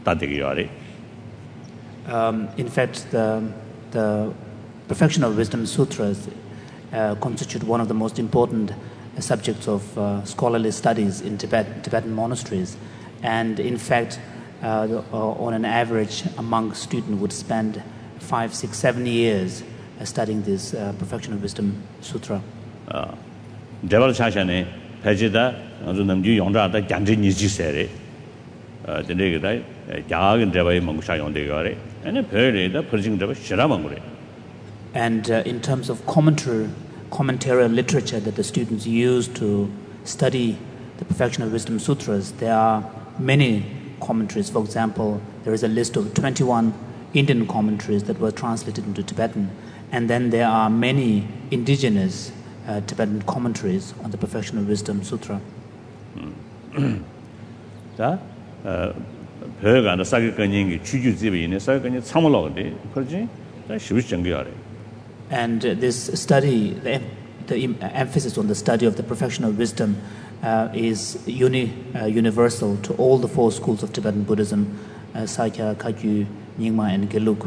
In fact, the Perfection of Wisdom Sutras constitute one of the most important subjects of scholarly studies in Tibetan monasteries. And in fact, on an average, a monk student would spend 5, 6, 7 years studying this Perfection of Wisdom Sutra. And in terms of commentarial literature that the students use to study the Perfection of Wisdom Sutras, there are many commentaries. For example, there is a list of 21 Indian commentaries that were translated into Tibetan, and then there are many indigenous Tibetan commentaries on the Perfection of Wisdom Sutra. And this study, the emphasis on the study of the Perfection of Wisdom is universal to all the 4 schools of Tibetan Buddhism, Sakya, Kagyu, Nyingma, and Gelug.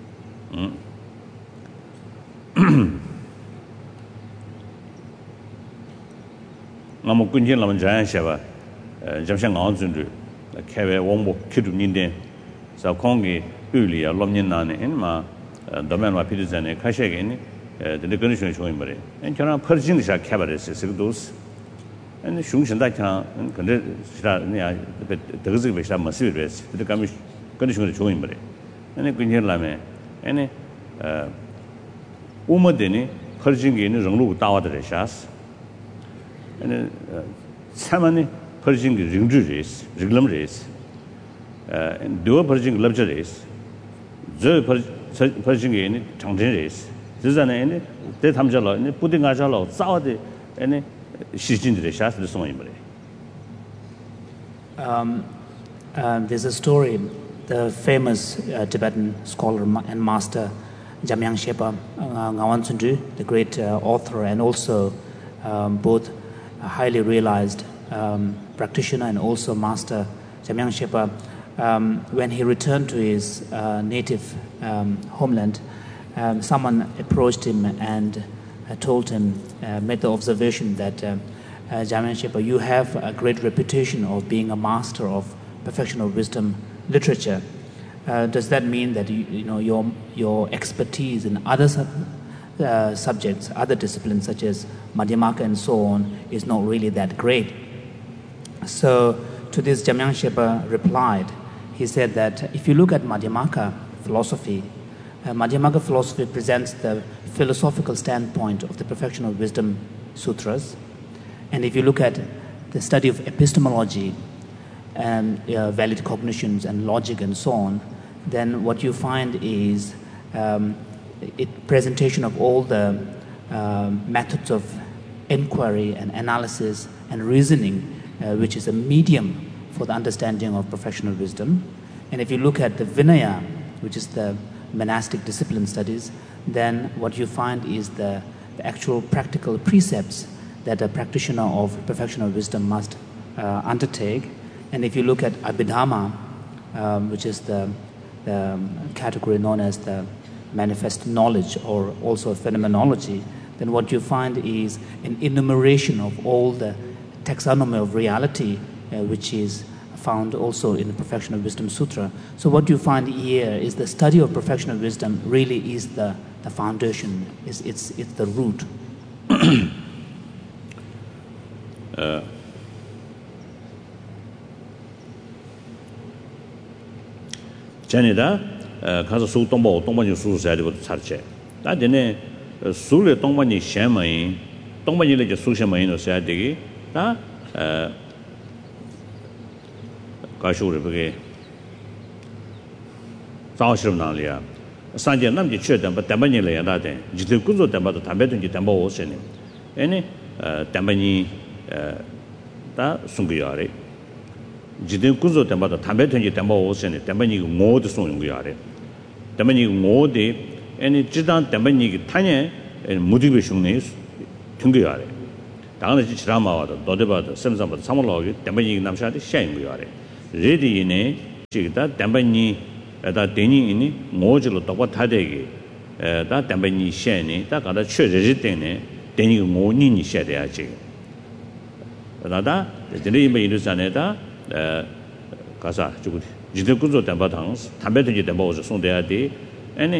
And Shungshan that can the massive race, the condition of showing. And a Quinton Lame, any Umadini, purging in Runglu Tower de Reshas, and Samani purging Ringju race, Riglum race, and dual purging luxury race, the purging in Changjin race. This is an end, the Tamjalo, putting Ajalo, Saudi, any. There's a story. The famous Tibetan scholar and master Jamyang Shepa Ngawan Sundu, the great author and also both a highly realized practitioner and also master, Jamyang Shepa, when he returned to his native homeland, someone approached him and told him, made the observation that Jamyang Shepa, you have a great reputation of being a master of Perfection of Wisdom literature. Does that mean that your expertise in other subjects, other disciplines such as Madhyamaka and so on, is not really that great? So to this, Jamyang Shepa replied. He said that if you look at Madhyamaka philosophy presents the philosophical standpoint of the Perfection of Wisdom Sutras. And if you look at the study of epistemology and valid cognitions and logic and so on, then what you find is presentation of all the methods of inquiry and analysis and reasoning, which is a medium for the understanding of Perfection of Wisdom. And if you look at the Vinaya, which is the monastic discipline studies, then what you find is the actual practical precepts that a practitioner of Perfection of Wisdom must undertake. And if you look at Abhidhamma, which is the category known as the manifest knowledge or also phenomenology, then what you find is an enumeration of all the taxonomy of reality, which is found also in the Perfection of Wisdom Sutra. So what you find here is the study of Perfection of Wisdom really is the foundation, it's the root. Janida, Kaza Su Tombo, Tombani Su said about Sarche. That didn't Sule Tombani Shamain, Tombani like a Sushaman or Sadigi, that Kashuri, Sashram Nalia. Sanjay Namji Chetam, but Tambani lay that day. Jitukuzo Tamba, the Tambetan Tambo was in him. Any Tambani da Sunguyari. Jitukuzo Tamba, the Tambetan Tambo was in it. Tambani more the Sunguyari. Tambani more de any Jidan Tambani Tanya and motivation is Tunguyari. Dana Chirama, the Dodeba, the Samsam, the Samalog, Tambani Namshati, Shanguyari. Ready in a 지다 담반이 다 대니니 모질로 똑바 타대기 다 담반이 셴니 다 가다 최저지 때네 대니 모니니 셔야지 나다 데리 메이르산에다 가사 주고 지들 구조 담바당 담배든지 담바오서 송돼야 돼 아니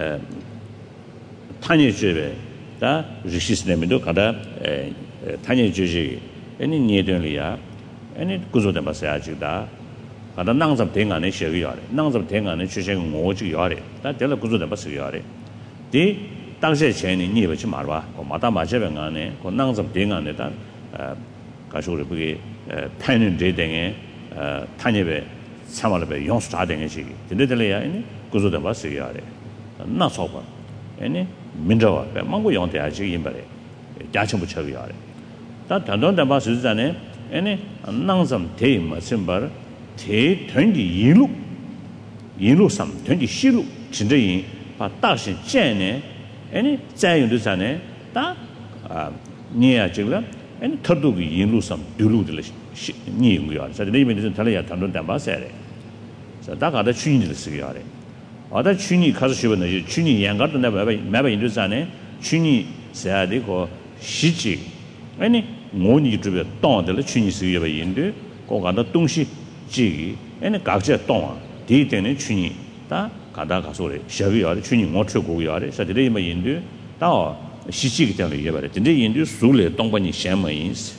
탄이 주베 다 리시스네미도 가다 탄이 주지 아니 니에들이야 아니 구조 담바서야지다 가다 낭점 대안에 쉬어야 돼 낭점 대안에 주신 뭐지 요래 다 될 구조 담바서야 돼 디 당시 전에 니에 좀 말봐 마다 마제병 안에 그 낭점 대안에다 가쇼를 그게 탄은 대등에 탄예배 참아를 용수 다 되는 시기 근데들이야 이니 구조 담바서야 돼 나 소바 아니 민저와 망고 용대야지 임바래 야청 붙여야 돼 다 단돈 담바서잖아요 아니 낭점 대임 심바 대 된지 일로 삼 된지 시로 진짜이 把大神见呢아니 자연도잖아요 다 니야 지금 아니 터도기 일로 삼 둘로들 니고요 그래서 내면에서 달려야 단돈 담바서야 돼 자 다가다 추인들 쓰여야 돼 아다 추니 가서 쉬었네 추니 양가도 매바 인도잖아요 추니 써야 되고 시지 아니 모니 주변 땅들 추니 쓰여야 인도 거가다 동시 지기 아니 각자 땅 뒤에는 추니 다 가다 가서래 셔야 추니 못 쳐고야 돼 사들이 뭐 인도 다 시지기 때문에 이해 말해 근데 인도 술에 동반이 셴마인스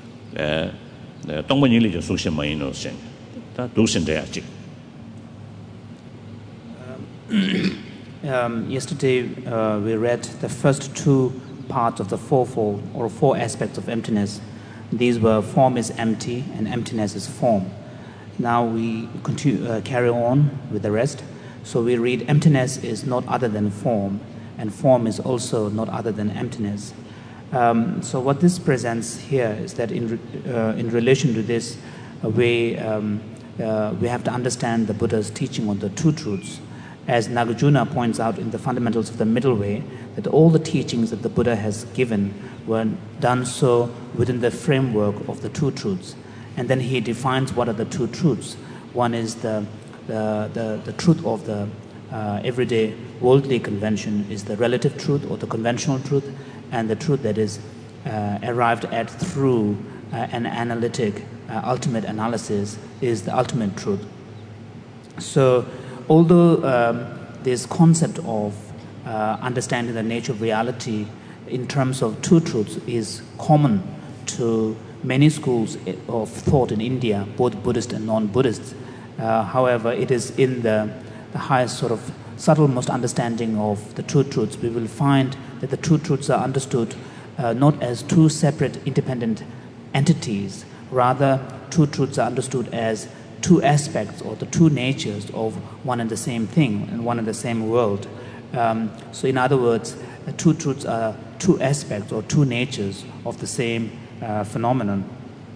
동반이를 좀 소심마인으로 생 다 도신돼야지 Yesterday we read the first two parts of the fourfold or four aspects of emptiness. These were form is empty and emptiness is form. Now we carry on with the rest. So we read emptiness is not other than form and form is also not other than emptiness. So what this presents here is that in relation to this we have to understand the Buddha's teaching on the two truths. As Nagarjuna points out in the Fundamentals of the Middle Way, that all the teachings that the Buddha has given were done so within the framework of the two truths. And then he defines what are the two truths. One is the truth of the everyday worldly convention is the relative truth or the conventional truth, and the truth that is arrived at through an analytic ultimate analysis is the ultimate truth. So although this concept of understanding the nature of reality in terms of two truths is common to many schools of thought in India, both Buddhist and non-Buddhist, however, it is in the highest sort of subtlemost understanding of the two truths, we will find that the two truths are understood not as two separate independent entities, rather two truths are understood as two aspects or the two natures of one and the same thing and one and the same world. So in other words, the two truths are two aspects or two natures of the same phenomenon.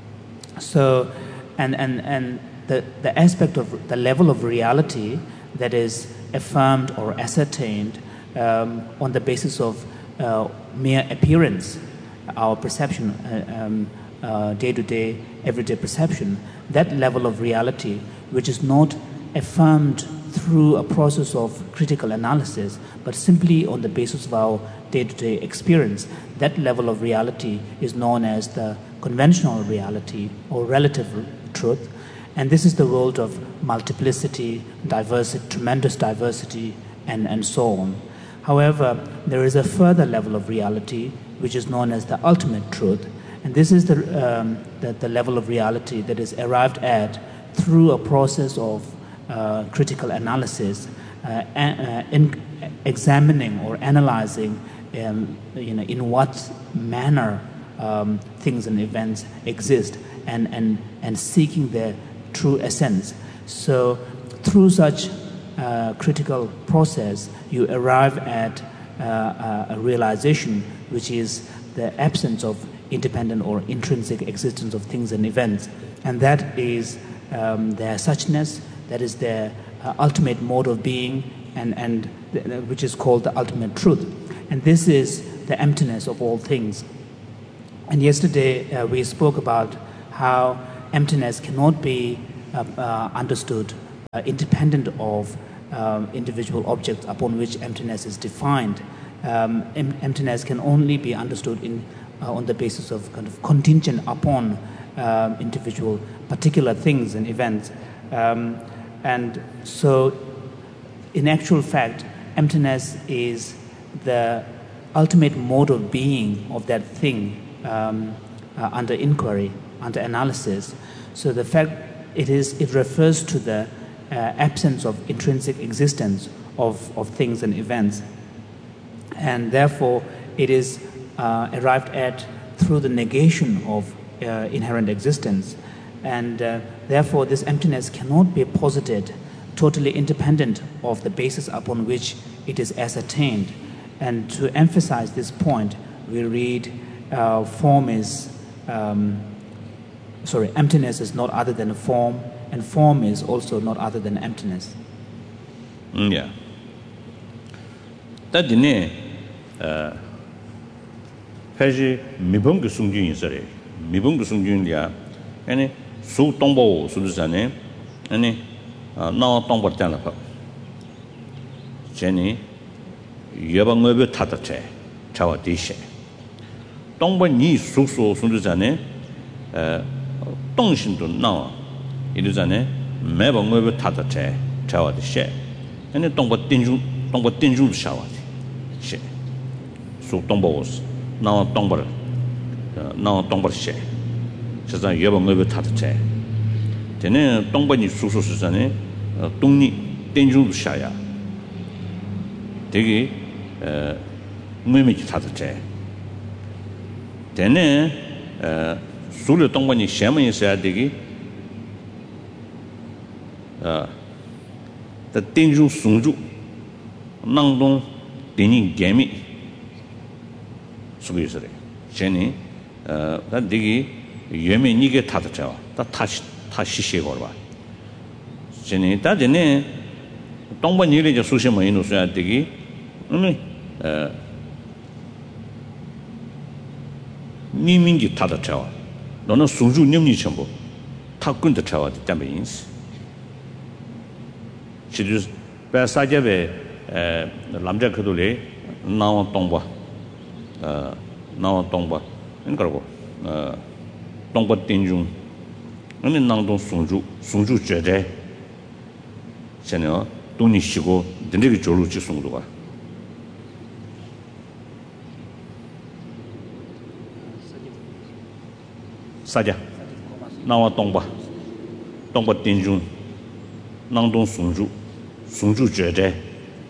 So and the aspect of the level of reality that is affirmed or ascertained on the basis of mere appearance, our perception, day-to-day, everyday perception, that level of reality which is not affirmed through a process of critical analysis but simply on the basis of our day-to-day experience, that level of reality is known as the conventional reality or relative truth. And this is the world of multiplicity, diversity, tremendous diversity, and so on. However, there is a further level of reality which is known as the ultimate truth. And this is the level of reality that is arrived at through a process of critical analysis, in examining or analyzing, in what manner things and events exist, and seeking their true essence. So, through such critical process, you arrive at a realization which is the absence of independent or intrinsic existence of things and events, and that is their suchness, that is their ultimate mode of being, and which is called the ultimate truth. And this is the emptiness of all things. And yesterday we spoke about how emptiness cannot be understood independent of individual objects upon which emptiness is defined. Emptiness can only be understood on the basis of kind of contingent upon individual particular things and events. And so, in actual fact, emptiness is the ultimate mode of being of that thing under inquiry, under analysis. So the fact it refers to the absence of intrinsic existence of things and events, and therefore it is arrived at through the negation of inherent existence, and therefore this emptiness cannot be posited totally independent of the basis upon which it is ascertained. And to emphasize this point, we read emptiness is not other than form, and form is also not other than emptiness. Yeah. That dine Paji Mibung Sungjun Sare. Mibung Sungjun Lia, any Su Tombo Sudusane, any now Tombo Tanapa. Jenny Yabang Tatache, Chawa Dishe. Tombo Ni Suso Sudusane, Tongshin to now. It is an Mabang Tatache, Chawa Dishe. And Tombo Tinju Shower. So Tombos. Now Tomber She. Says I ever move it at the chair. Then Tombani Susu Susane, Tuni, Dangerous Shire. Tigi Mimic at the chair. Then Sulu Tombani Shaman said, Digi the Dangerous Sunju Nangdong Dini Gami. Jenny, that diggy, Yemi Nigga Tatacha, that Tashi Gorba. Jenny, that the name, Tomba nearly just Sushima Inus diggy, only Nimingi Tatacha, no Suju Nimni Chambo, Takun the Tower, the Tamins. She just Basajabe Lamja Kadule, now Tomba. Now Tomba, and Gargo, Tomba Tinjun, only Nangdon Sunju Jede, Senor, Tuni Shigo, the Nigger Joluchi Sundua. Saja, now Tomba Tinjun, Nangdon Sunju Jede.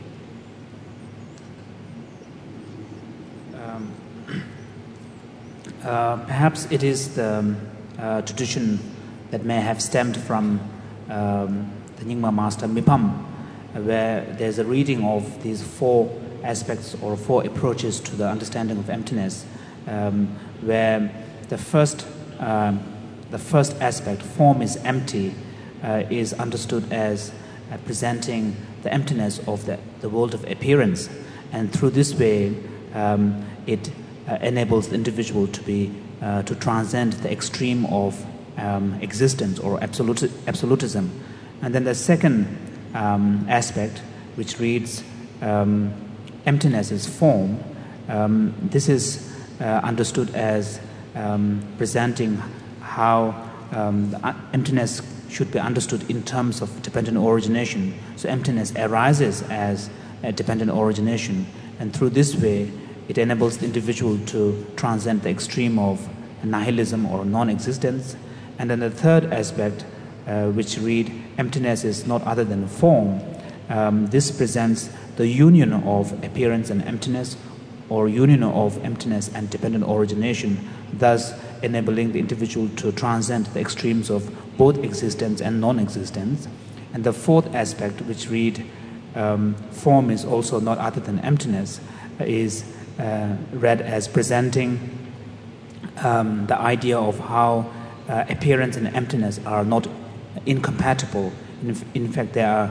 Perhaps it is the tradition that may have stemmed from the Nyingma master Mipam, where there's a reading of these four aspects or four approaches to the understanding of emptiness, where the first aspect, form is empty, is understood as presenting the emptiness of the world of appearance, and through this way it enables the individual to transcend the extreme of existence or absolutism. And then the second aspect, which reads emptiness is form, this is understood as presenting how emptiness should be understood in terms of dependent origination. So emptiness arises as a dependent origination, and through this way it enables the individual to transcend the extreme of nihilism or non-existence. And then the third aspect, which read emptiness is not other than form, this presents the union of appearance and emptiness, or union of emptiness and dependent origination, thus enabling the individual to transcend the extremes of both existence and non-existence. And the fourth aspect, which read form is also not other than emptiness, is read as presenting the idea of how appearance and emptiness are not incompatible. In fact, they are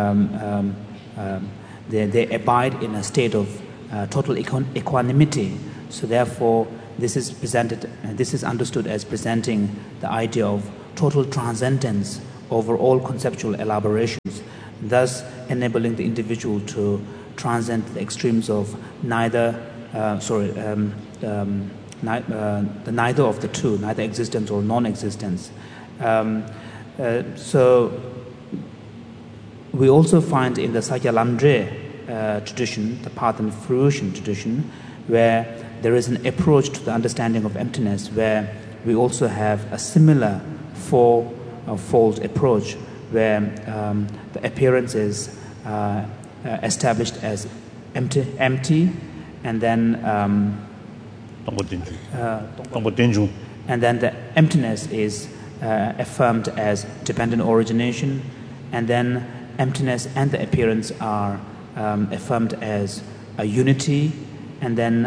they abide in a state of total equanimity. So therefore, this is understood as presenting the idea of total transcendence over all conceptual elaborations, thus enabling the individual to transcend the extremes of neither of the two, neither existence or non-existence. So we also find in the Sakya-Lamdre tradition, the Path and Fruition tradition, where there is an approach to the understanding of emptiness, where we also have a similar four-fold approach, where the appearance is established as empty, and then the emptiness is affirmed as dependent origination, and then emptiness and the appearance are affirmed as a unity, and then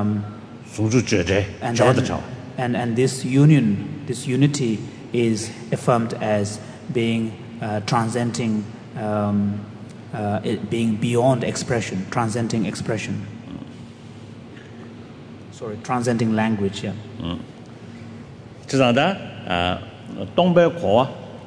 this unity is affirmed as being transcending, being beyond expression, transcending expression. Transcending language, yeah. 这样的东北话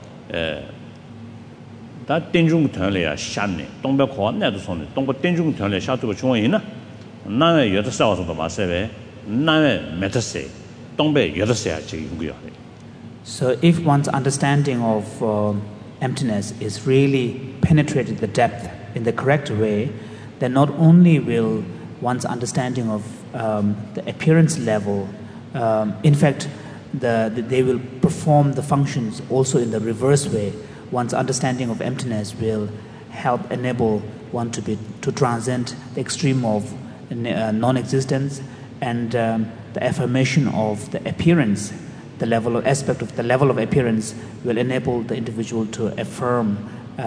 다 된중团里 샤네东北话나도 손에 동고 된중团里 샤도 중앙이나 나의 여덟 살서도 마세베 나의 메타세 동배 여덟 살 지금고요. So if one's understanding of emptiness is really penetrated the depth in the correct way, then not only will one's understanding of the appearance level, in fact, they will perform the functions also in the reverse way. One's understanding of emptiness will help enable one to transcend the extreme of non-existence, and the affirmation of the appearance, the level of appearance will enable the individual to affirm,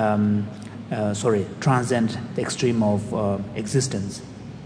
transcend the extreme of existence.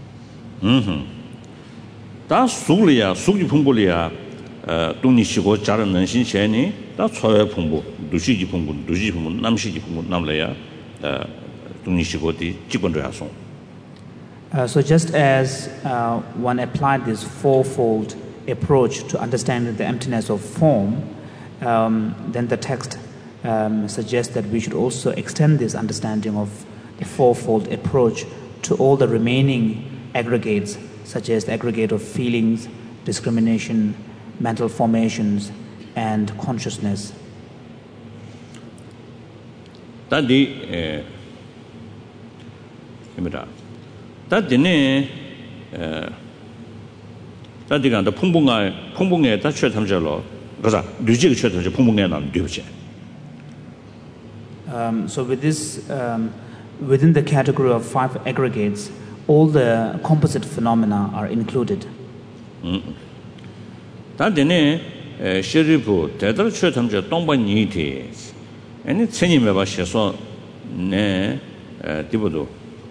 다 속리야 속이 풍부리야 동니시고 자른 능신체니 다 초회 풍부 누시지 풍부 남시지 풍부 남래야 동니시고디 기본적으로 So just as one applied this fourfold approach to understanding the emptiness of form, then the text suggests that we should also extend this understanding of the fourfold approach to all the remaining aggregates, such as the aggregate of feelings, discrimination, mental formations, and consciousness. So with this, within the category of five aggregates, all the composite phenomena are included. 아니 천님에 봐셔서 네 디보도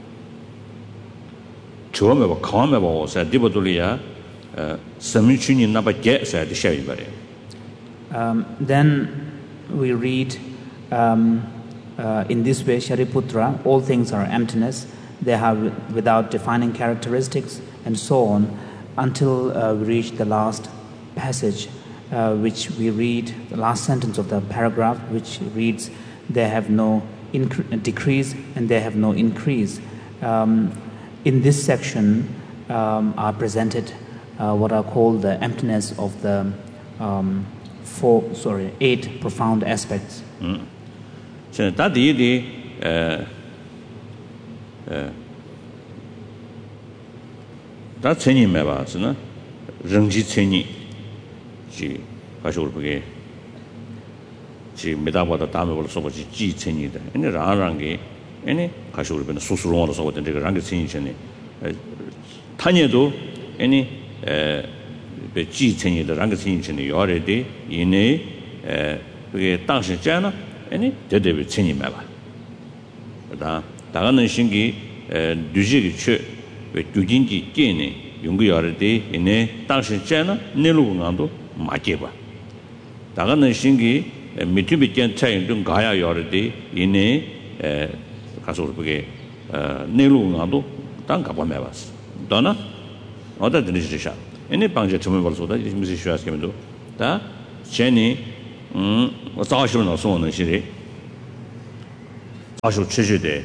처음에 봐 강함에 봐서 디보돌이야 섬유춘이 나밖에 써야 돼 셔이 말이야. Then we read in this way, Shariputra, all things are emptiness, they have without defining characteristics, and so on, until we reach the last passage, which we read, the last sentence of the paragraph, which reads, they have no decrease and they have no increase. In this section are presented what are called the emptiness of the 8 profound aspects. 다 천님에 봐서는 정지 천이 지 가셔올 보게 지 메다보다 다음에 벌써 보지 지 천이다. 아니 라랑게 아니 가셔올 보는 수수로로 써거든这个 랑게 천이 전에 타녀도 아니 지 천이다 랑게 천이 전에 요래데 이내 그게 당시 잖아 아니 대대비 천이 매봐. 그다 다가는 신기 뉴지기 최 규진지 깨네 용구여르데 이내 당시 잖아 내로강도 맞게봐. 다가는 신기 미티비견 차이 좀 가야 여르데 이내 가서 그게 내로강도 당 가봐 매봤어. 너나 어디 들으시죠? 이내 방제 처음에 벌써다 무슨 쉬었으면도 다 제니 我早上老送我那些的 아주 최주대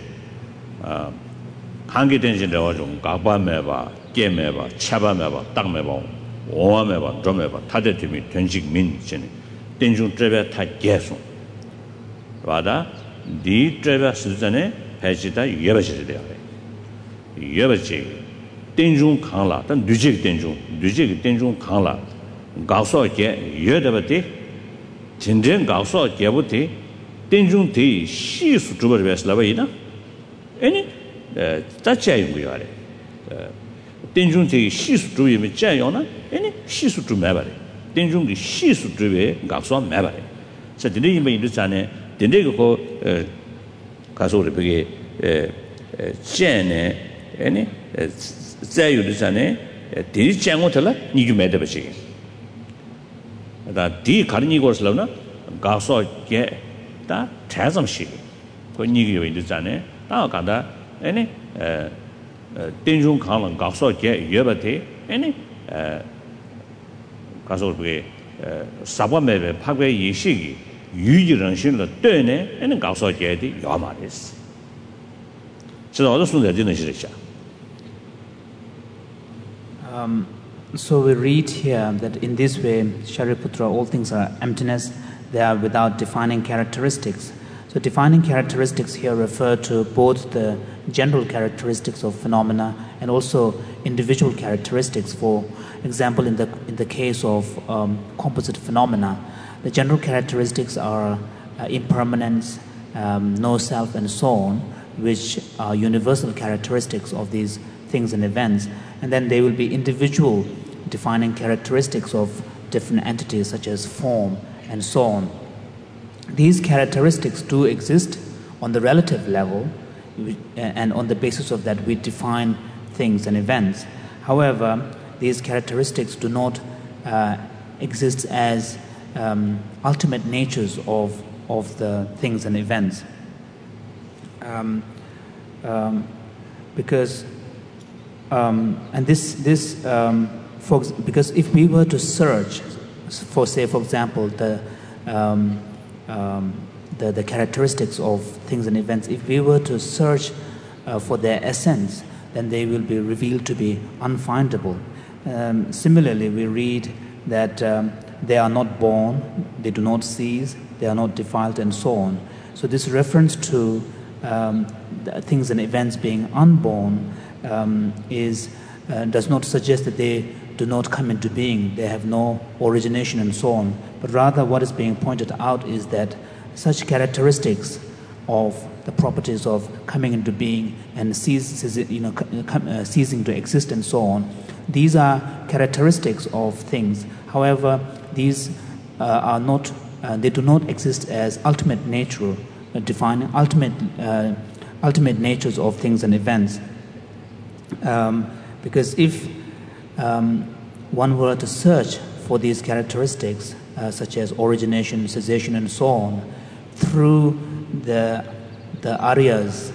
한계 된진데 좀 가바매바 깨매바 차바매바 딱매바 오와매바 좀매바 타데팀이 된직민 전에 된중 트레베 타 계속 와다 디 트레베 수전에 배지다 예버지래요 예버지 된중 강라 단 뉴직 된중 강라 가서게 예더버티 진정 가서 개부티 된중 대 시수 주버를 베슬라바이나 아니 자체인 거야 된중 대 시수 주이면 자요나 아니 시수 주 매바래 된중 대 시수 주에 가서 매바래 자 근데 이미 이르잖아요 근데 그거 가서 우리 그게 쟤네 아니 자유르잖아요 대리 짱고들라 니주 매더버지 다 디 가르니 거슬라나 가서 다 대점시 그 니기요 이르잖아요 다 간다 아니 된중 강은 가서 예버티 아니 가서 그게 사범매배 파괴 이식이 유지런신을 때네 아니 가서 게디 야마레스 저 어디 순대 되는 시리자 So we read here that in this way, Shariputra, all things are emptiness, they are without defining characteristics. So defining characteristics here refer to both the general characteristics of phenomena and also individual characteristics. For example, in the case of composite phenomena, the general characteristics are impermanence, no self, and so on, which are universal characteristics of these things and events. And then there will be individual defining characteristics of different entities such as form and so on. These characteristics do exist on the relative level, and on the basis of that we define things and events. However, these characteristics do not exist as ultimate natures of the things and events. Because because if we were to search for, say, for example, the characteristics of things and events, if we were to search for their essence, then they will be revealed to be unfindable. Similarly, we read that they are not born, they do not cease, they are not defiled, and so on. So this reference to the things and events being unborn does not suggest that they do not come into being, they have no origination and so on, but rather what is being pointed out is that such characteristics of the properties of coming into being and ceasing to exist and so on, these are characteristics of things. However, these are not, they do not exist as ultimate nature, defining ultimate natures of things and events. Because if one were to search for these characteristics, such as origination, cessation, and so on, through the Arya's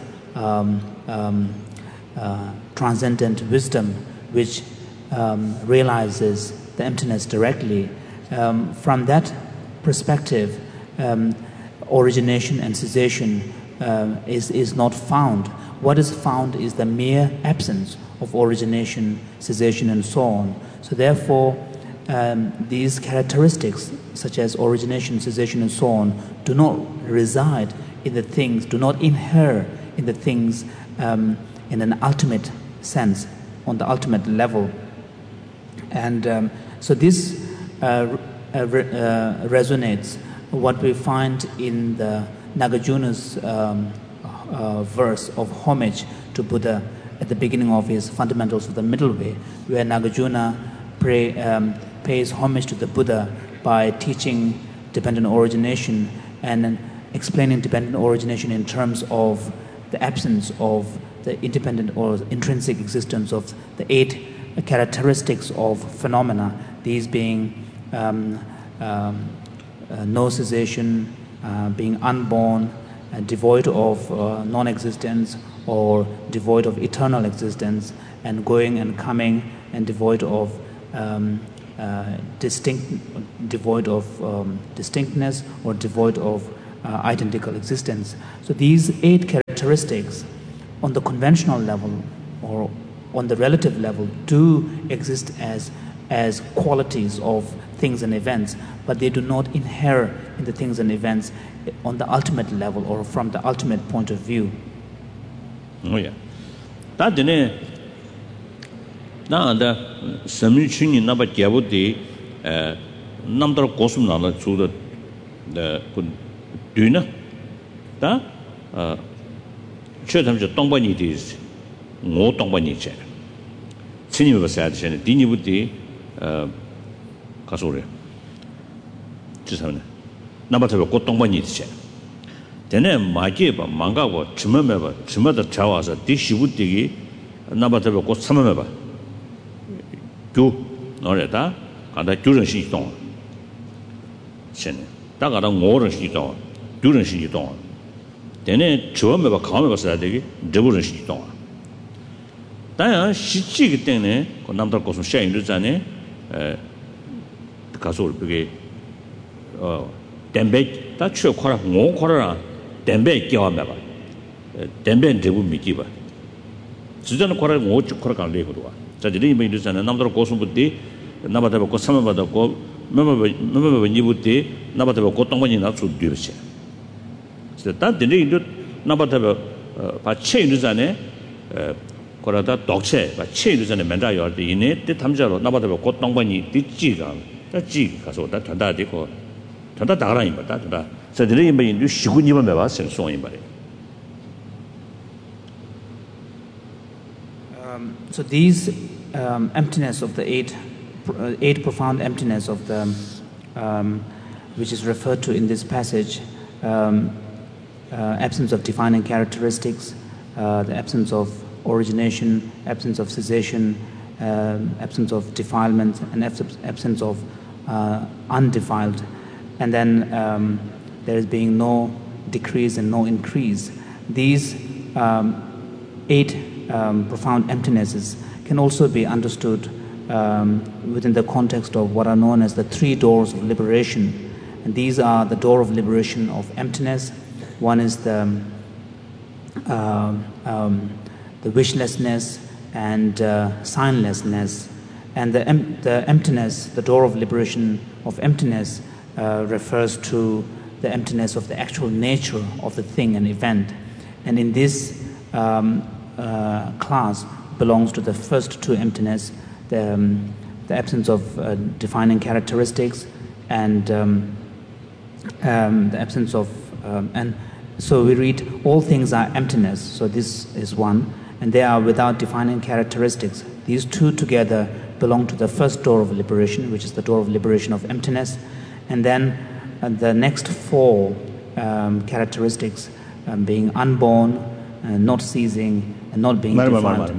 transcendent wisdom, which realizes the emptiness directly, from that perspective, origination and cessation is not found. What is found is the mere absence of origination, cessation, and so on. So therefore, these characteristics, such as origination, cessation, and so on, do not reside in the things, do not inhere in the things in an ultimate sense, on the ultimate level. And so this resonates what we find in the Nagarjuna's verse of homage to Buddha at the beginning of his Fundamentals of the Middle Way, where Nagarjuna pays homage to the Buddha by teaching dependent origination and explaining dependent origination in terms of the absence of the independent or intrinsic existence of the 8 characteristics of phenomena, these being no cessation, being unborn, devoid of non-existence or devoid of eternal existence, and going and coming, and devoid of distinctness or devoid of identical existence. So these 8 characteristics on the conventional level or on the relative level do exist as qualities of things and events, but they do not inhere in the things and events on the ultimate level or from the ultimate point of view. Oh yeah. That dene na da sami chuni na ba gyabu de namdar kosum na la chu da kun duna da che tham je tongba ni de ngo tongba ni che chini ba sa de ne dini bu de 가소래 지사네 나바터 고 동반이 있지 되네 마게 봐 망가고 주면매 봐 주마다 자와서 디시부디기 나바터 고 삼매 봐 교 너래다 가다 주는 시동 신 다가다 오른 시동 주는 시동 되네 주면매 봐 가면 봐서 되기 저부는 시동 다야 시치기 때문에 그 남들 곳은 샤인르잖아요 가서 그게 덴베 다 추어코라 오코라 덴베 끼워봐 봐 덴베 대부 미기 봐 주전 코라 오코라 갈래 그러와 자들이 뭐 이러잖아 남들 고수 부디 나바다 고 삼바다 고 뭐뭐 니부디 나바다 고 동반이 나수 뒤르시 진짜 다 되네 이거 나바다 바 체인르잖아요 코라다 독체 바 체인르잖아요 맨다 요때 이네 때 탐자로 나바다 고 동반이 뒤지가 지 가서 다 단다 되고 단다 다라니 말다 단다 저들이 뭐 인도 시군이만 봐 생송이 말이 So these emptiness of the eight profound emptiness of the which is referred to in this passage, absence of defining characteristics, the absence of origination, absence of cessation, absence of defilement, and absence of undefiled, and then there is being no decrease and no increase. These 8 profound emptinesses can also be understood within the context of what are known as the 3 doors of liberation, and these are the door of liberation of emptiness. One is the wishlessness and signlessness. And the emptiness, the door of liberation of emptiness, refers to the emptiness of the actual nature of the thing and event. And in this class belongs to the first 2 emptiness, the absence of defining characteristics and the absence of... and so we read, all things are emptiness. So this is one. And they are without defining characteristics. These 2 together belong to the first door of liberation, which is the door of liberation of emptiness. And then the next 4 characteristics, being unborn, not ceasing, and not being defiled.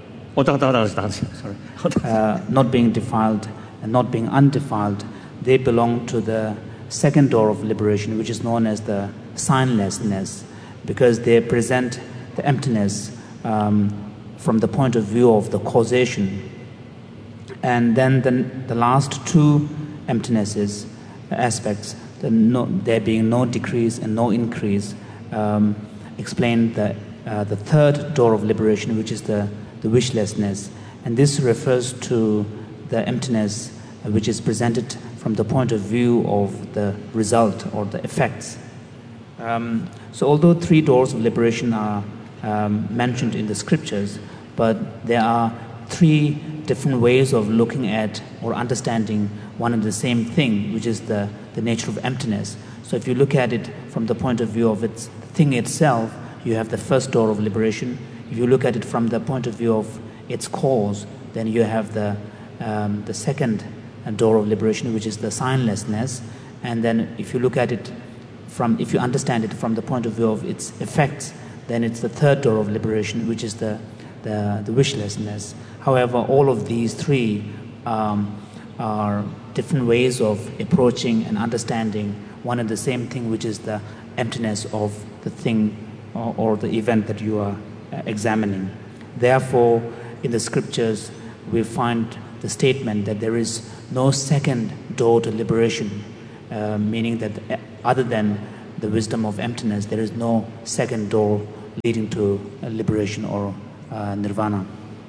Not being defiled and not being undefiled, they belong to the second door of liberation, which is known as the signlessness, because they present the emptiness from the point of view of the causation. And then the last 2 emptinesses, aspects, there being no decrease and no increase, explain the third door of liberation, which is the wishlessness. And this refers to the emptiness which is presented from the point of view of the result or the effects. So although 3 doors of liberation are mentioned in the scriptures, but there are 3 different ways of looking at or understanding one and the same thing, which is the nature of emptiness. So if you look at it from the point of view of its thing itself, you have the first door of liberation. If you look at it from the point of view of its cause, then you have the second door of liberation, which is the signlessness. And then if you look at it if you understand it from the point of view of its effects, then it's the third door of liberation, which is the wishlessness. However, all of these 3 are different ways of approaching and understanding one and the same thing, which is the emptiness of the thing or the event that you are examining. Therefore, in the scriptures, we find the statement that there is no second door to liberation, meaning that other than the wisdom of emptiness, there is no second door leading to liberation or nirvana.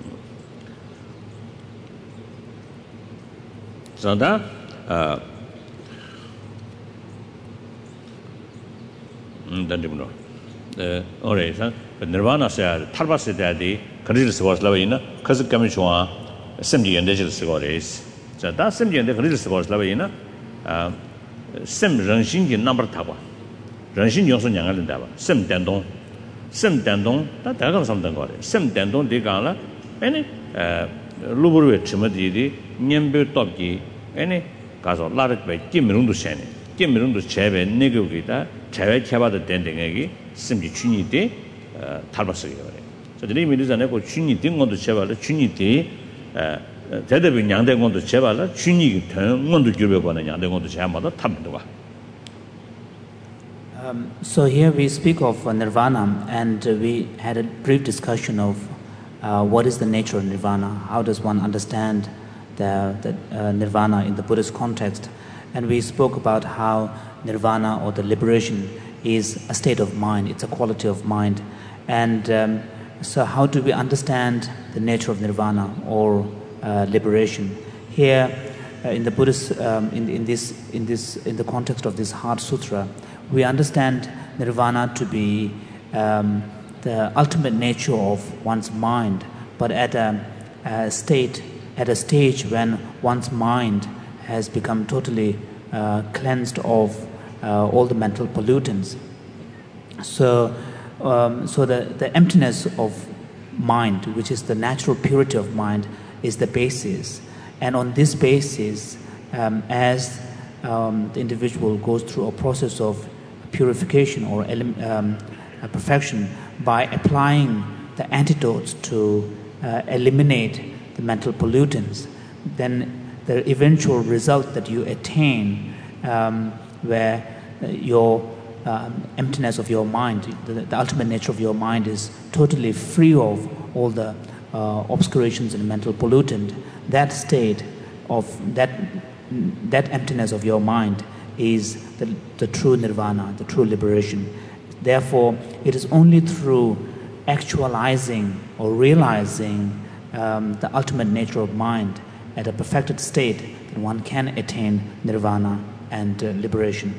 So that alright, nirvana say tarbas daddy considers was lavina because commission simji and digital scores. So that simji and the considers was lavina sim ranxin number taba. Ranxin Johnson Yang and Dava, Sim Dandon, that Dagan something got it. Sim Dandon de Gala, any Luburu Chimadi, Nyambu Topki, any Gazo Larit by Kim Rundu Shani, Kim Rundu Cheve, Negugita, Cheve Chava the Dending Eggy, Simji Chuni de Tabasari. So the name is an echo Chuni ding on the Chevala, Chuni de Tedabin Yang on the Chevala, Chuni turn on the Juribon and Yang on the Chamada Tabdua. So here we speak of nirvana, and we had a brief discussion of what is the nature of nirvana, how does one understand the nirvana in the Buddhist context, and we spoke about how nirvana or the liberation is a state of mind, it's a quality of mind, and so how do we understand the nature of nirvana or liberation? Here in the Buddhist, in the context of this Heart Sutra, we understand nirvana to be the ultimate nature of one's mind, but at a stage when one's mind has become totally cleansed of all the mental pollutants. So the emptiness of mind, which is the natural purity of mind, is the basis. And on this basis, as the individual goes through a process of purification or perfection by applying the antidotes to eliminate the mental pollutants, then the eventual result that you attain, where your emptiness of your mind, the ultimate nature of your mind is totally free of all the obscurations and mental pollutant, that state of that emptiness of your mind is the true nirvana, the true liberation. Therefore, it is only through actualizing or realizing the ultimate nature of mind at a perfected state that one can attain nirvana and liberation.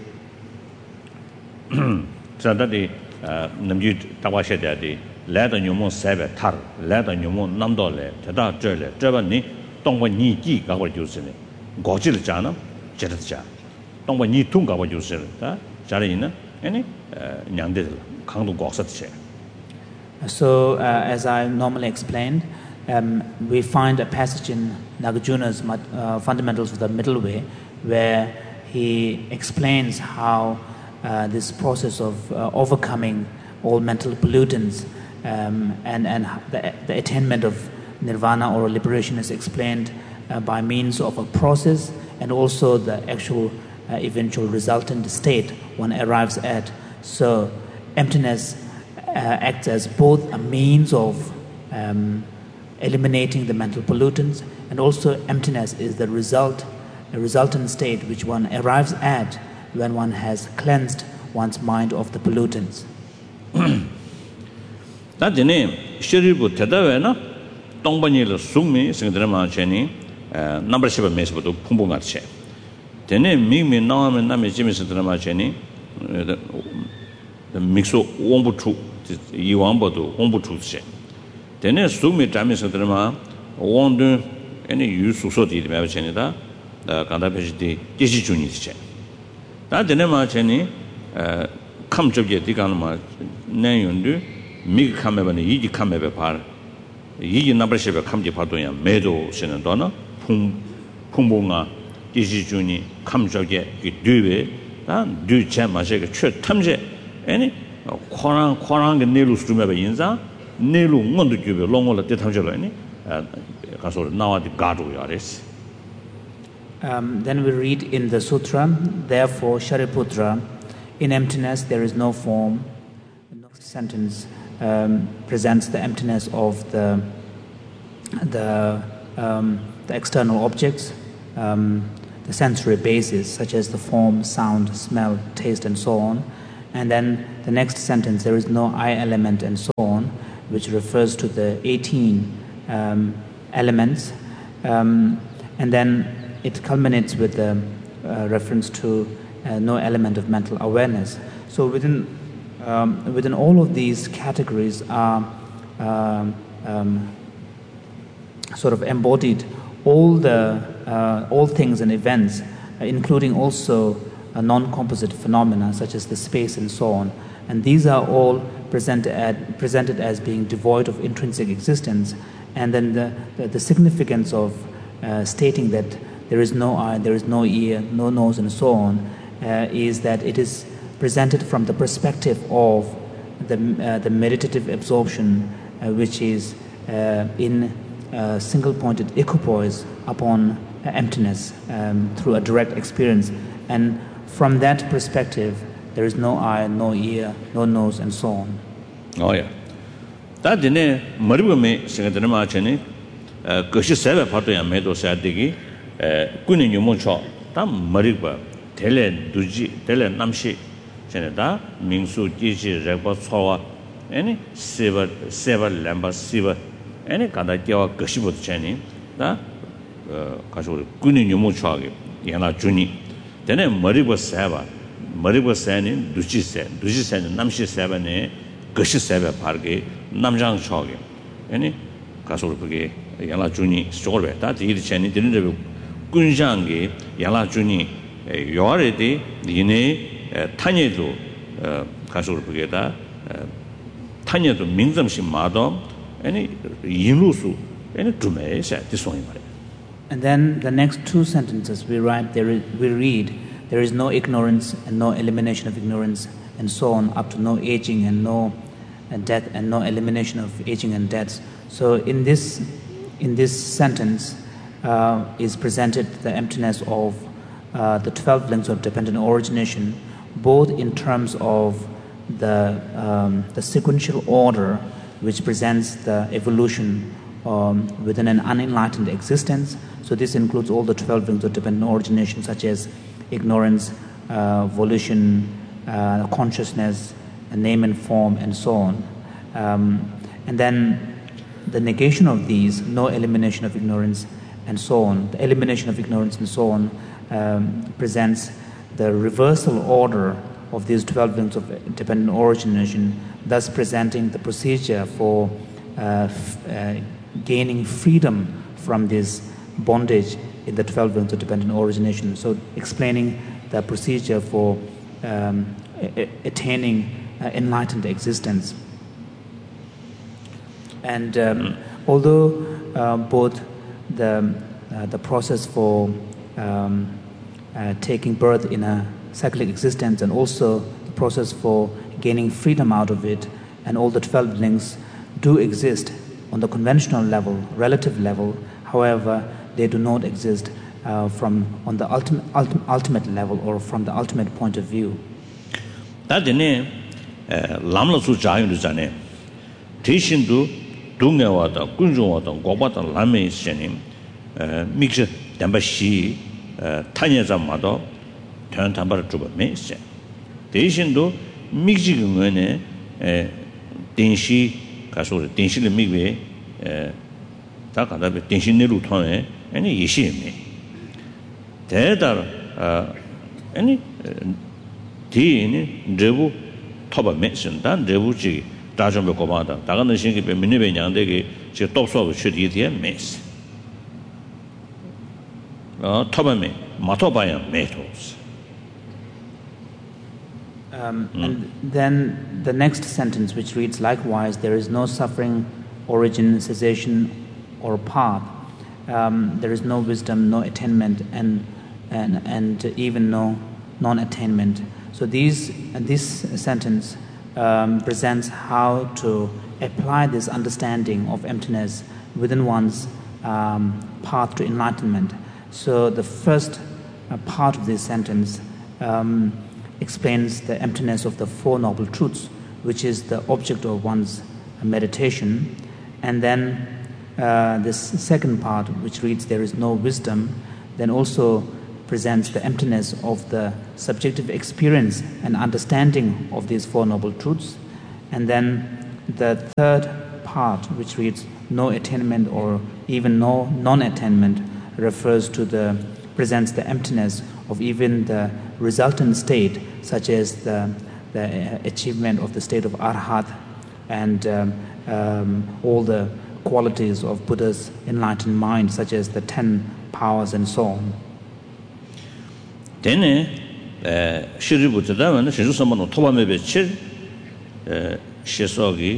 So that the Namju Tawashadi, let on your most saber tar, let on your more nandole, Tada Jole, Javani, Tongwa Ni Gi Gawa Yusine, Gojil Jana, Jetja. Tongwa Ni Tunga wa Yusir, Jarina, any Nyandil, Kandu Gossat. So, as I normally explained, we find a passage in Nagarjuna's Fundamentals of the Middle Way where he explains how this process of overcoming all mental pollutants and the attainment of nirvana or liberation is explained by means of a process and also the actual eventual resultant state one arrives at. So emptiness acts as both a means of eliminating the mental pollutants, and also emptiness is the resultant state which one arrives at when one has cleansed one's mind of the pollutants. That's the name. Shiribu Tedavena, Tongbani Sumi, Singdrama Cheni, number 7 Mesbo Pumbugache. The name Mimi Nam and Nami Jimmy Singdrama Cheni, the Mixo Wombutu, Iwambo, Wombutu. The name Sumi Tami Singdrama, won't do any use of so did Mavachenida, the Kandapesti, Juni. That the name Cheni come to get the Ganama Nayundu, Mig Kameba, Yi Kameba Par, Yi number shape come to Patoya, Meadow, Senadona, Pumbunga, Juni, come to get Dube, and do Chama shake a church, Tamje, any Korang and Nelus to Mabinza, Nelu, want to give a long old Detamjolani, now at the Gadu. Then we read in the sutra, therefore, Shariputra, in emptiness there is no form. The next sentence presents the emptiness of the external objects, the sensory bases such as the form, sound, smell, taste, and so on. And then the next sentence, there is no I element and so on, which refers to the 18 elements. And then it culminates with the reference to no element of mental awareness. So within all of these categories are sort of embodied all things and events, including also non-composite phenomena such as the space and so on. And these are all presented as being devoid of intrinsic existence. And then the significance of stating that there is no eye, there is no ear, no nose, and so on, is that it is presented from the perspective of the meditative absorption, which is in single-pointed equipoise upon emptiness through a direct experience. And from that perspective, there is no eye, no ear, no nose, and so on. Oh yeah. That dine maribu me singadana ma chene goshi sebe pato ya me do sa digi kuni nyumo cho ta mariba tele duji tele namshi chene da mingsu jiji rekba chowa any sever lamba siva any kada kyawa goshi bo chene da kaso kuni nyumo cho ge yana juni dene mariba seba mariba sene duji sene namshi seba ne goshi sebe parge 남장 초게 아니 가서 그게 양라 주니 스토르베 다 디리 chen 디르데 군장게 양라 주니 요아레디 니네 타녀도 가서 그게 다 타녀도 민점심 마도 아니 인루수 아니 두메샤 디소이 말이야. And then the next two sentences we read there is no ignorance and no elimination of ignorance and so on up to no aging and no death and no elimination of aging and death. So in this sentence is presented the emptiness of the 12 links of dependent origination, both in terms of the sequential order which presents the evolution within an unenlightened existence. So this includes all the 12 links of dependent origination, such as ignorance, volition, consciousness, name and form, and so on. And then the negation of these, no elimination of ignorance, and so on. The elimination of ignorance and so on presents the reversal order of these 12 links of dependent origination, thus presenting the procedure for gaining freedom from this bondage in the 12 links of dependent origination. So explaining the procedure for attaining enlightened existence. And although both the process for taking birth in a cyclic existence and also the process for gaining freedom out of it, and all the 12 links do exist on the conventional level, relative level, however, they do not exist on the ultimate level or from the ultimate point of view. lamla su jayu du zane tishin du dunga wa da kunjung wa da goba da lame sheni mix damba shi tanya za ma do tan tan bar juba me se tishin du mix ji ngene din shi ka so din shi le mi be ta ka da be din shi ne lu thon e ani yi shi me de da ani di ni rebu top mention dan rebuji dajon be komada daga ne shin be minne be nyang de ge je top so be chudi de mes top me ma top ba ya metos. And then the next sentence, which reads, likewise, there is no suffering, origin, cessation, or path. There is no wisdom, no attainment, and even no non-attainment. So this sentence presents how to apply this understanding of emptiness within one's path to enlightenment. So the first part of this sentence explains the emptiness of the Four Noble Truths, which is the object of one's meditation. And then this second part, which reads, there is no wisdom, then also presents the emptiness of the subjective experience and understanding of these Four Noble Truths. And then the third part, which reads no attainment or even no non-attainment, refers to presents the emptiness of even the resultant state, such as the achievement of the state of Arhat and all the qualities of Buddha's enlightened mind, such as the 10 powers and so on. Then, Shiribu Tadavan, Shizusamano Tobamebe Chir, Shesogi,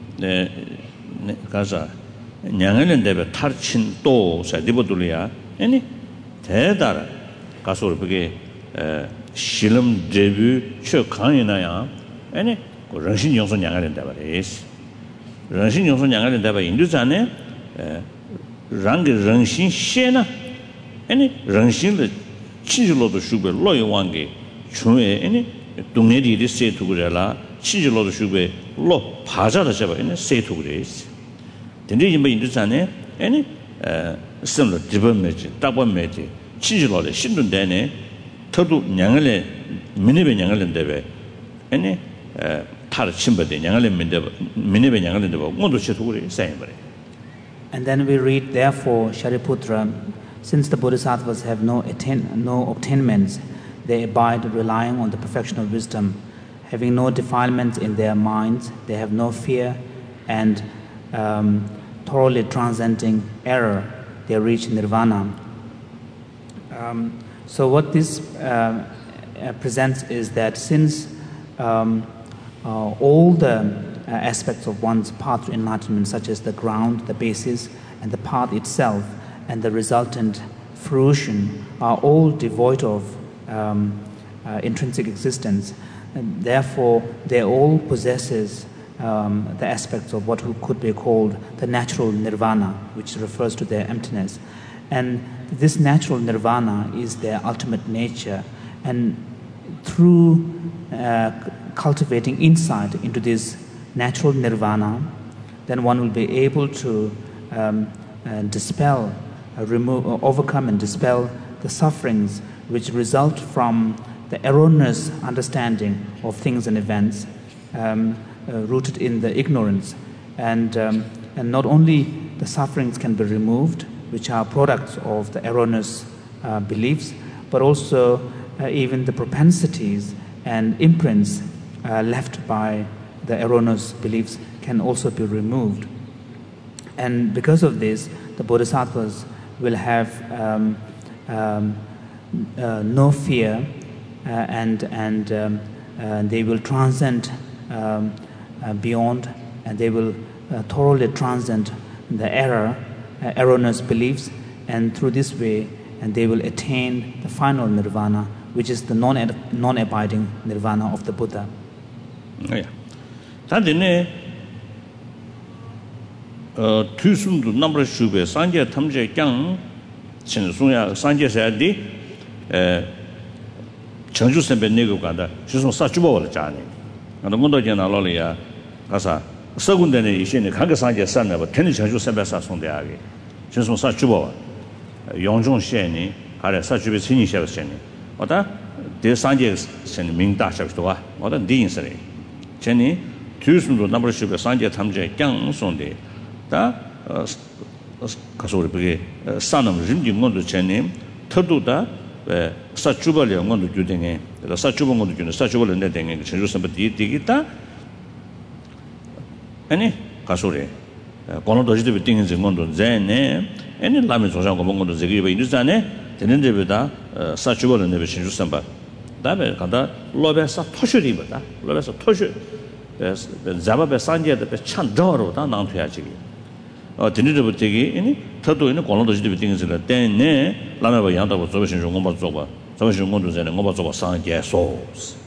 Gaza, Nyangan Debe Tarchin Do, Sadibodulia, any Tedara, Gasur Bege, Shilam debut, Chokanaya, any Ranshin Yonson Yangan Deba is. Ranshin Yonson Yangan Deba Induzane, Rang Ranshin Shena, any Ranshin the Chijolo to Shube, Loy Wangi, Chue, any Dunedi say to Gurella, Chijolo to Shube, Lo Paza the Shaba, and say to Grace. The name Induzane, any similar Dibber Meji, Double Meji, Chijolo, Shindun Dane, Total Yangale, Minibe Yangalan Debe, any Tar Chimba de Yangalan Minibe Yangalan Debe, Mondo Cheturi, same. And then we read, therefore, Shariputra, since the Bodhisattvas have no obtainments, they abide relying on the perfection of wisdom. Having no defilements in their minds, they have no fear, and thoroughly transcending error, they reach nirvana. So what this presents is that since all the aspects of one's path to enlightenment, such as the ground, the basis, and the path itself, and the resultant fruition, are all devoid of intrinsic existence, and therefore they all possesses the aspects of what could be called the natural nirvana, which refers to their emptiness. And this natural nirvana is their ultimate nature, and through cultivating insight into this natural nirvana, then one will be able to overcome and dispel the sufferings which result from the erroneous understanding of things and events rooted in the ignorance. And not only the sufferings can be removed, which are products of the erroneous beliefs, but also even the propensities and imprints left by the erroneous beliefs can also be removed. And because of this, the Bodhisattvas will have no fear, and they will transcend beyond, and they will thoroughly transcend the erroneous beliefs, and through this way, and they will attain the final nirvana, which is the non-abiding nirvana of the Buddha. Yeah. Tadine Tusum number Shube, Sanja Tamje Gang, Chinsuya, Sanja Sadi, Chanju Sembe Neguganda, she's on such a journey. And the Mundo Janalolia, Casa, Sagundani, Shin, Kagasanja Sana, but Tenny Chanju Sembesa on the Agi. She's on such a Yongjong Sheni, had such a Sini Sheni. What the Sanja send Ming Dasha, what a deansary. Jenny, Tusum number Shube, Sanja Tamje Gang Sunday. Da Kasuri son of Rinjing on the Chenim, Toduda, Sachuba on the Juding, the Sachuba on the Sachuba and netting, and Jerusalem Digita. Any Kasuri, Gonodo things in Mondo Zene, any Lamens was among the Zagi in Zane, the Nindevida, Sachuba and never Jerusalem. Dabe Kanda, Lobesa Toshuri, but Lobesa Toshu, Zababe Sanja, the Chandoro, down to Yachi. Dinidabutigi, any Tato in a colon of things in the Den, Lamava Yanta was Zovish and Gomazoba, Zovish and Gondos and Gomazoba Sanja souls.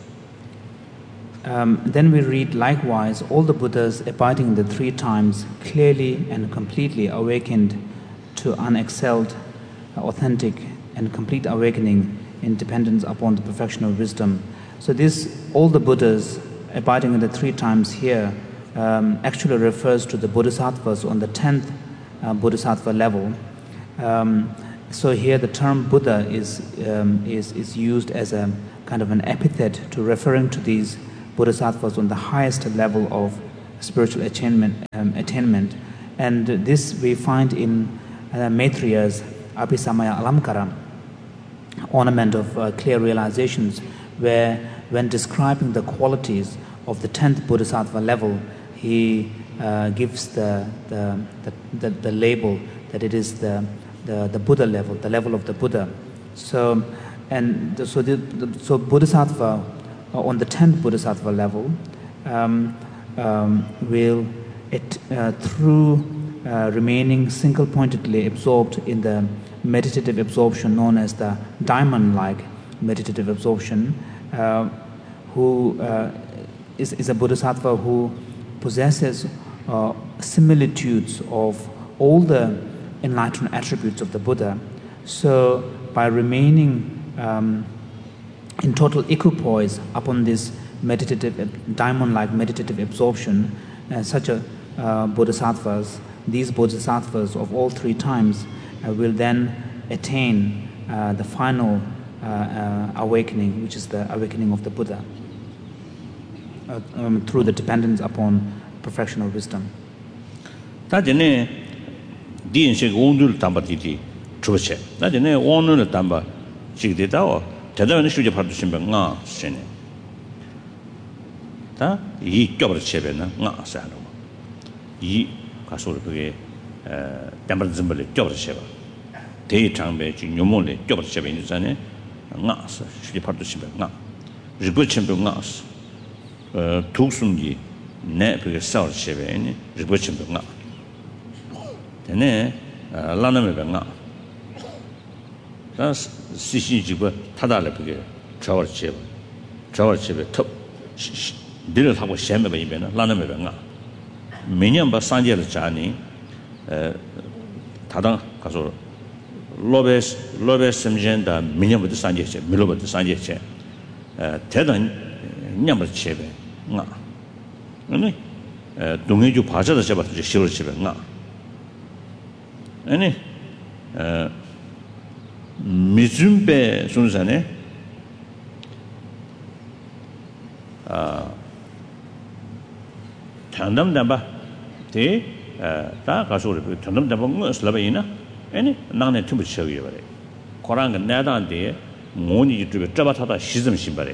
Then we read, likewise, all the Buddhas abiding the 3 times clearly and completely awakened to unexcelled, authentic, and complete awakening in dependence upon the perfection of wisdom. So all the Buddhas abiding in the 3 times here actually refers to the Bodhisattvas on the 10th Bodhisattva level. So here the term Buddha is used as a kind of an epithet to referring to these bodhisattvas on the highest level of spiritual attainment. And this we find in Maitreya's Abhisamaya Alamkara, ornament of clear realizations, where when describing the qualities of the 10th bodhisattva level, he gives the label that it is the Buddha level, the level of the Buddha. So bodhisattva on the 10th bodhisattva level will through remaining single-pointedly absorbed in the meditative absorption known as the diamond-like meditative absorption, who is a bodhisattva who possesses similitudes of all the enlightened attributes of the Buddha. So by remaining in total equipoise upon this meditative, diamond-like meditative absorption, such a these bodhisattvas of all three times will then attain the final awakening, which is the awakening of the Buddha, through the dependence upon perfection of wisdom. 가서를 그게 담발 좀벌에 껴버려 봐. 대장배 진요mol에 껴버려 봐. 인자네. 나서 수지 파도 심배. 나. 리고 챔배 나서. 독순기 내 그게 싸울 셔베니. 리고 챔배 나. 되네. 라나메 나. 다 시시지고 타달래 그게 저월 셔. 저월 셔베 톱 늘을 하고 셴매 봐 이면은 라나메 나. 매년바 산제를 자니 다당 가서 로베스 심젠다 매년부터 산제체 밀로부터 산제체 대단 냠을 쳬베 나 아니 동해주 바자다 잡아서 시월 쳬베 나 아니 미준베 순산에 단담담바 다 가서를 전담 잡은 슬라바이나 아니 나네 틈을 쳐요 버래 고랑은 내다한테 모니 유튜브에 잡아타다 시즘 신발에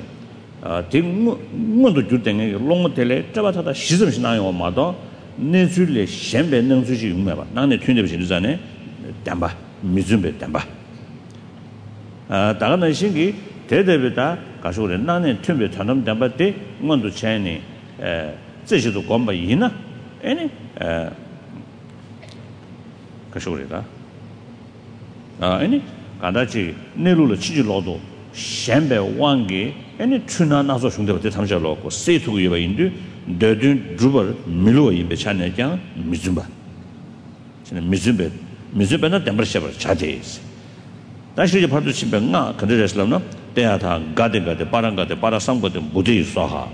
대문도 줄땡에 롱모텔에 잡아타다 시즘 신나요 마도 내줄래 셴베 능수지 용매봐 나네 튠데 비르자네 담바 미준베 담바 다가는 신기 대대비다 가서를 나네 튠베 전담 담바때 문도 채니 这些都管不赢呢，可是我的간다지 내로를 치질로도 셴베 왕게 추나 나서 중대부터 탐셔로고 세투고 예바인데 더든 주벌 밀로 임베 차내장 미즘바 저는 미즘베나 템버셔버 차데스 다시 이제 바로 침뱅나 그들에서는 대하다 가데가데 바랑가데 바라상거데 무대 있어하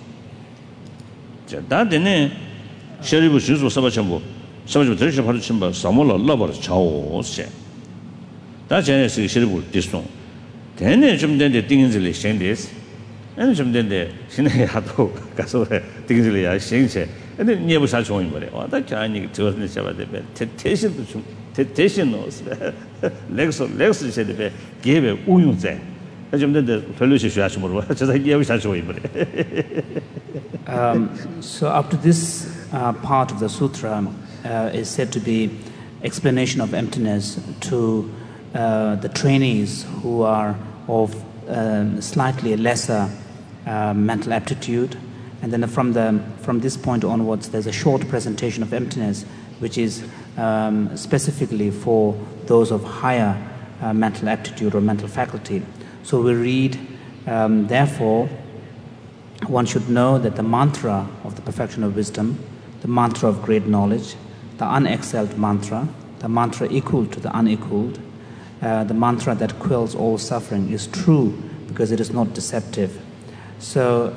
다데네 셔리부 주소 서바첨부 서바주 들으셔 바로 침바 사몰라 러버를 차오세 다제네스 셔리부 디송 대네 좀 된데 띵인들이 생데스 아니 좀 된데 신의 하도 가서 띵인들이야 생체 근데 니에부 사촌이 뭐래 와다 자니 저는 잡아대 대신도 좀 대신 넣었어 렉스 셔리베 게베 우용제 좀 된데 별로시 쉬하시 모르고 저다 니에부 사촌이 뭐래 So up to this part of the sutra is said to be explanation of emptiness to the trainees who are of slightly lesser mental aptitude, and then from this point onwards there's a short presentation of emptiness which is specifically for those of higher mental aptitude or mental faculty. So we read, therefore one should know that the mantra of the perfection of wisdom, the mantra of great knowledge, the unexcelled mantra, the mantra equal to the unequaled, the mantra that quells all suffering is true because it is not deceptive. So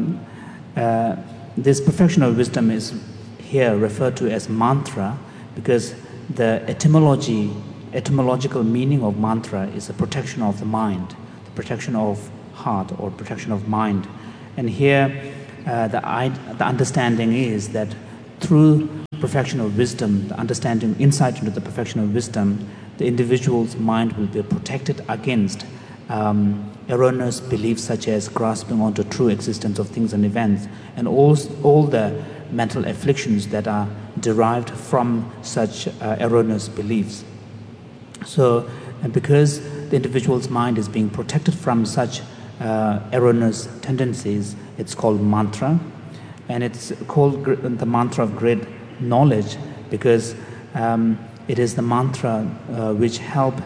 this perfection of wisdom is here referred to as mantra because the etymology etymological meaning of mantra is the protection of the mind, the protection of heart or protection of mind. And here the understanding is that through perfection of wisdom, the understanding, insight into the perfection of wisdom, the individual's mind will be protected against erroneous beliefs such as grasping onto true existence of things and events, and all the mental afflictions that are derived from such erroneous beliefs. So, and because the individual's mind is being protected from such erroneous tendencies, it's called mantra, and it's called the mantra of great knowledge because it is the mantra which help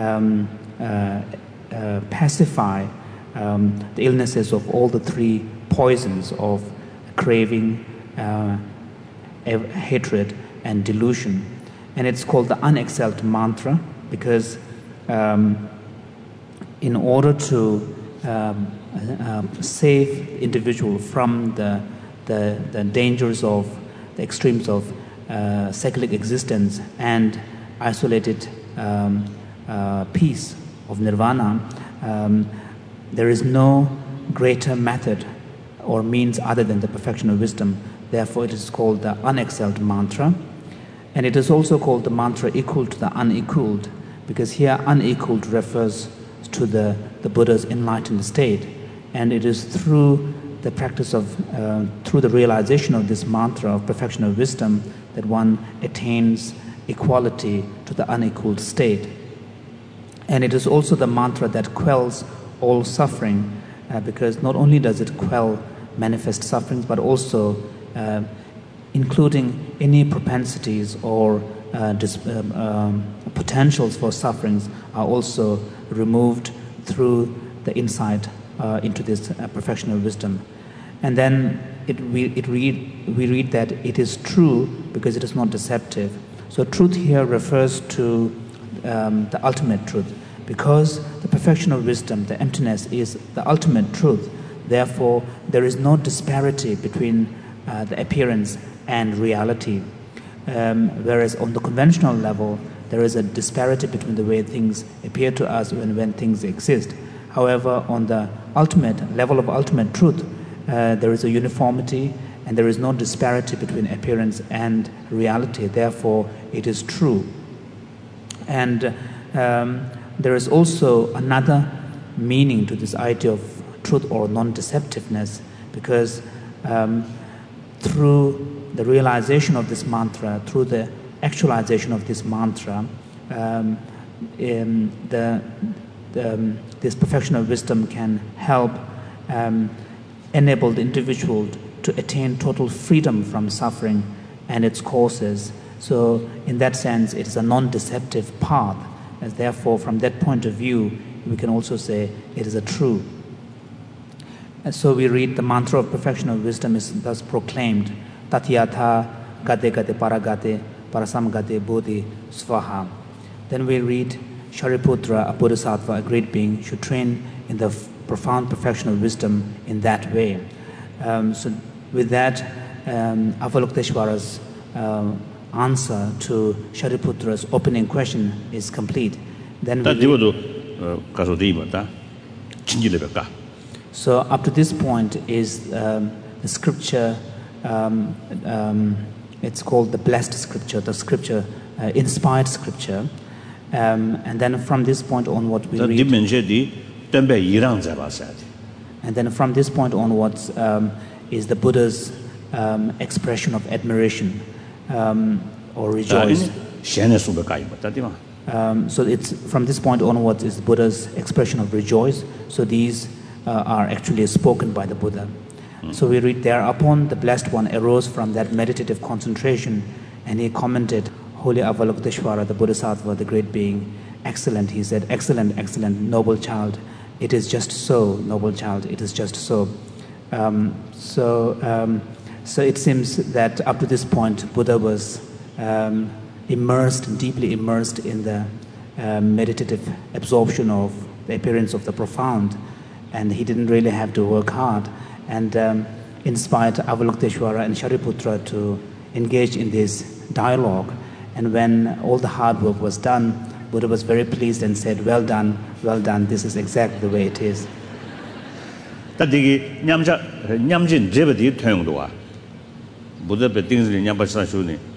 pacify the illnesses of all the three poisons of craving, hatred, and delusion. And it's called the unexcelled mantra because in order to save the individual from the dangers of the extremes of cyclic existence and isolated peace of nirvana, there is no greater method or means other than the perfection of wisdom. Therefore, it is called the unexcelled mantra. And it is also called the mantra equal to the unequaled, because here unequaled refers to the Buddha's enlightened state. And it is through the practice of, through the realization of this mantra of perfection of wisdom that one attains equality to the unequaled state. And it is also the mantra that quells all suffering, because not only does it quell manifest sufferings, but also including any propensities or potentials for sufferings are also removed through the insight into this perfection of wisdom. And then we read that it is true because it is not deceptive. So truth here refers to the ultimate truth. Because the perfection of wisdom, the emptiness, is the ultimate truth. Therefore, there is no disparity between the appearance and reality. Whereas on the conventional level, there is a disparity between the way things appear to us and when things exist. However, on the ultimate level of ultimate truth, there is a uniformity and there is no disparity between appearance and reality. Therefore, it is true. And there is also another meaning to this idea of truth or non-deceptiveness, because through the realization of this mantra, through the actualization of this mantra, this perfection of wisdom can help enable the individual to attain total freedom from suffering and its causes. So in that sense, it is a non-deceptive path. And therefore, from that point of view, we can also say it is a true. And so we read the mantra of perfection of wisdom is thus proclaimed, Tatyatha Gate Gate Paragate Parasam Gate Bodhi Svaha. Then we read, Shariputra, a bodhisattva, a great being, should train in the profound perfection of wisdom in that way. So with that, Avalokiteshvara's answer to Shariputra's opening question is complete. Then so up to this point is the scripture, it's called the blessed scripture, the scripture, inspired scripture. And then from this point onward we read, and then from this point onwards is the Buddha's expression of admiration or rejoice. So it's from this point onwards is the Buddha's expression of rejoice. So these are actually spoken by the Buddha. So we read, thereupon the Blessed One arose from that meditative concentration and he commented, Holy Avalokiteshvara, the Bodhisattva, the great being, excellent, he said, excellent, excellent, noble child. It is just so, noble child, it is just so. So it seems that up to this point, Buddha was immersed, deeply immersed in the meditative absorption of the appearance of the profound, and he didn't really have to work hard, and inspired Avalokiteshvara and Shariputra to engage in this dialogue. And when all the hard work was done, Buddha was very pleased and said, well done, this is exactly the way it is. Tadigi nyamjin jebadi thyongdo wa. Buddha be things ni nyamba sa shu ni